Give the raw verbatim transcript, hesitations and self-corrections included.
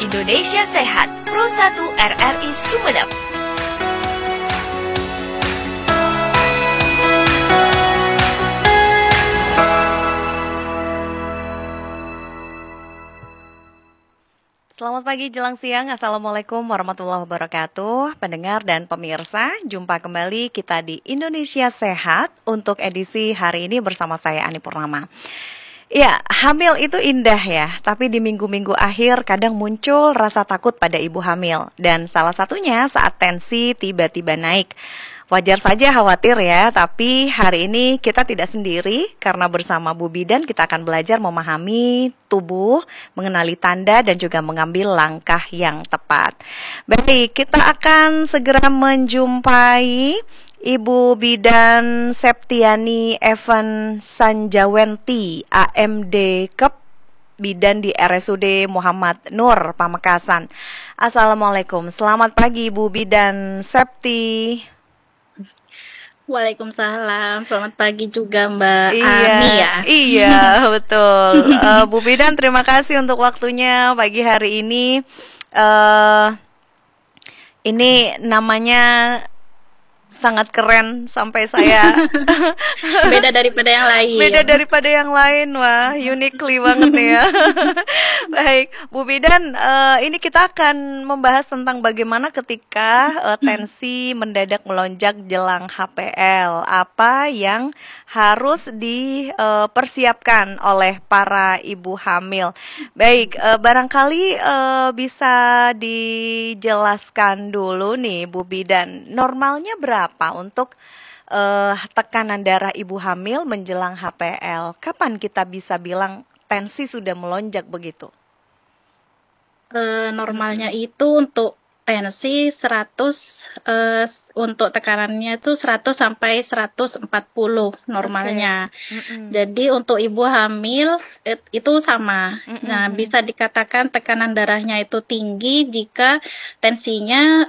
Indonesia Sehat, Pro satu R R I Sumeneb. Selamat pagi jelang siang, Assalamualaikum warahmatullahi wabarakatuh. Pendengar dan pemirsa, jumpa kembali kita di Indonesia Sehat untuk edisi hari ini bersama saya Ani Purnama. Ya, hamil itu indah ya, tapi di minggu-minggu akhir kadang muncul rasa takut pada ibu hamil. Dan salah satunya saat tensi tiba-tiba naik. Wajar saja khawatir ya, tapi hari ini kita tidak sendiri karena bersama Bu Bidan kita akan belajar memahami tubuh, mengenali tanda dan juga mengambil langkah yang tepat. Baik, kita akan segera menjumpai Ibu Bidan Septiani Evan Sanjawenti, A M D Kep Bidan di R S U D Muhammad Nur, Pamekasan. Assalamualaikum, selamat pagi Bu Bidan Septi. Waalaikumsalam, selamat pagi juga Mbak Iya, Ani ya. iya betul. Uh, Bu Bidan, terima kasih untuk waktunya pagi hari ini. Uh, ini namanya sangat keren sampai saya Beda daripada yang lain. beda daripada yang lain, wah uniquely banget nih ya. Baik, Bu Bidan, uh, ini kita akan membahas tentang bagaimana ketika uh, tensi mendadak melonjak jelang H P L. Apa yang harus dipersiapkan oleh para ibu hamil. Baik, uh, barangkali uh, bisa dijelaskan dulu nih Bu Bidan, normalnya berapa untuk uh, tekanan darah ibu hamil menjelang H P L? Kapan kita bisa bilang tensi sudah melonjak begitu? Eh, normalnya itu untuk tensi seratus, eh, s- untuk tekanannya itu seratus sampai seratus empat puluh normalnya. Mm-mm. Jadi untuk ibu hamil it- itu sama. Nah, Mm-mm. bisa dikatakan tekanan darahnya itu tinggi jika tensinya